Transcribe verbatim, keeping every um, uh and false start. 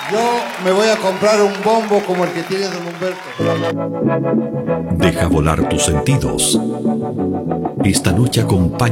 Yo me voy a comprar un bombo como el que tiene don Humberto. Deja volar tus sentidos. Esta noche acompaña